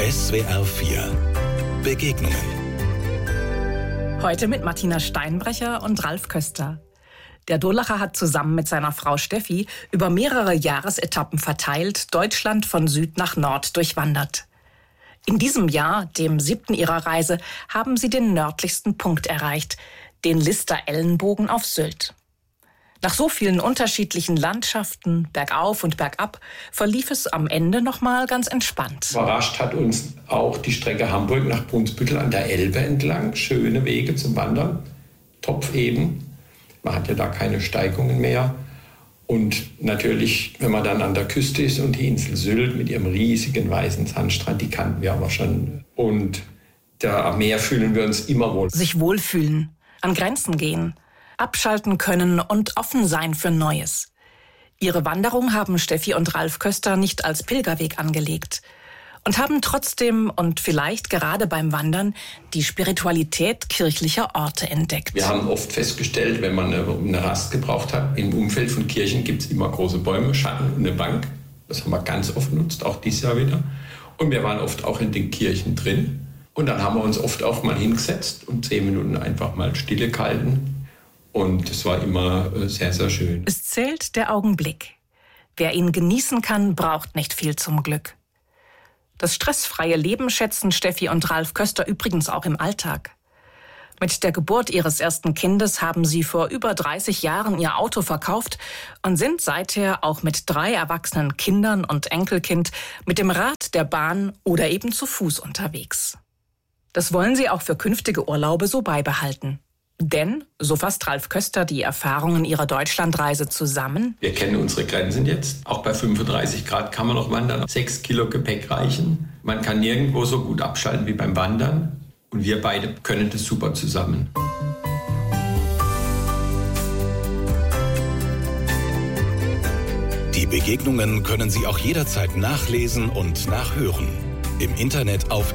SWR 4 Begegnungen. Heute mit Martina Steinbrecher und Ralf Köster. Der Durlacher hat zusammen mit seiner Frau Steffi über mehrere Jahresetappen verteilt Deutschland von Süd nach Nord durchwandert. In diesem Jahr, dem 7. ihrer Reise, haben sie den nördlichsten Punkt erreicht, den Lister Ellenbogen auf Sylt. Nach so vielen unterschiedlichen Landschaften, bergauf und bergab, verlief es am Ende nochmal ganz entspannt. Überrascht hat uns auch die Strecke Hamburg nach Brunsbüttel an der Elbe entlang. Schöne Wege zum Wandern, topfeben. Man hat ja da keine Steigungen mehr. Und natürlich, wenn man dann an der Küste ist und die Insel Sylt mit ihrem riesigen weißen Sandstrand, die kannten wir aber schon. Und da am Meer fühlen wir uns immer wohl. Sich wohlfühlen, an Grenzen gehen, abschalten können und offen sein für Neues. Ihre Wanderung haben Steffi und Ralf Köster nicht als Pilgerweg angelegt und haben trotzdem und vielleicht gerade beim Wandern die Spiritualität kirchlicher Orte entdeckt. Wir haben oft festgestellt, wenn man eine Rast gebraucht hat, im Umfeld von Kirchen gibt es immer große Bäume, Schatten und eine Bank. Das haben wir ganz oft genutzt, auch dieses Jahr wieder. Und wir waren oft auch in den Kirchen drin. Und dann haben wir uns oft auch mal hingesetzt und 10 Minuten einfach mal Stille gehalten. Und es war immer sehr, sehr schön. Es zählt der Augenblick. Wer ihn genießen kann, braucht nicht viel zum Glück. Das stressfreie Leben schätzen Steffi und Ralf Köster übrigens auch im Alltag. Mit der Geburt ihres ersten Kindes haben sie vor über 30 Jahren ihr Auto verkauft und sind seither auch mit 3 erwachsenen Kindern und Enkelkind mit dem Rad, der Bahn oder eben zu Fuß unterwegs. Das wollen sie auch für künftige Urlaube so beibehalten. Denn, so fasst Ralf Köster die Erfahrungen ihrer Deutschlandreise zusammen: Wir kennen unsere Grenzen jetzt. Auch bei 35 Grad kann man noch wandern. 6 Kilo Gepäck reichen. Man kann nirgendwo so gut abschalten wie beim Wandern. Und wir beide können das super zusammen. Die Begegnungen können Sie auch jederzeit nachlesen und nachhören. Im Internet auf